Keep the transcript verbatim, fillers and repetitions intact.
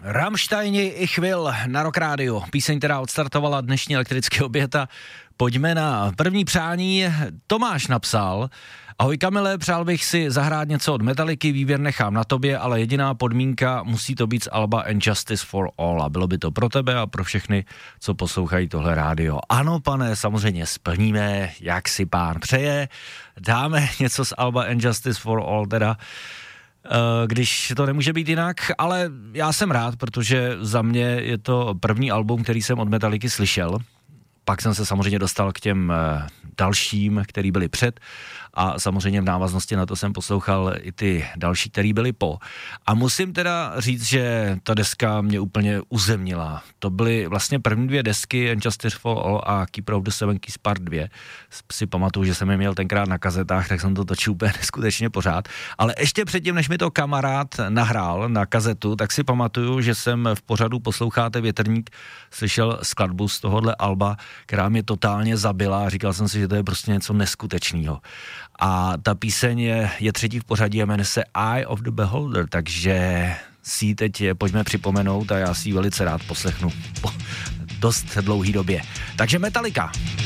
Rammsteini Ich will na Rock Radio. Píseň, která odstartovala dnešní elektrický oběd a pojďme na první přání. Tomáš napsal: Ahoj Kamile, přál bych si zahrát něco od Metalliky, výběr nechám na tobě, ale jediná podmínka, musí to být z alba And Justice for All a bylo by to pro tebe a pro všechny, co poslouchají tohle rádio. Ano, pane, samozřejmě splníme, jak si pán přeje, dáme něco z alba And Justice for All, teda když to nemůže být jinak, ale já jsem rád, protože za mě je to první album, který jsem od Metalliky slyšel. Pak jsem se samozřejmě dostal k těm dalším, který byli před, a samozřejmě v návaznosti na to jsem poslouchal i ty další, který byly po. A musím teda říct, že ta deska mě úplně uzemnila. To byly vlastně první dvě desky, And Justice for All a Keeper of the Seven Keys Part dva. Si pamatuju, že jsem je měl tenkrát na kazetách, tak jsem to točil úplně neskutečně pořád. Ale ještě předtím, než mi to kamarád nahrál na kazetu, tak si pamatuju, že jsem v pořadu Posloucháte větrník slyšel skladbu z tohohle alba, která mě totálně zabila a říkal jsem si, že to je prostě něco neskutečného. A ta píseň je, je třetí v pořadí a jmenuje se Eye of the Beholder, takže si ji teď pojďme připomenout a já si ji velice rád poslechnu po dost dlouhý době. Takže Metallica.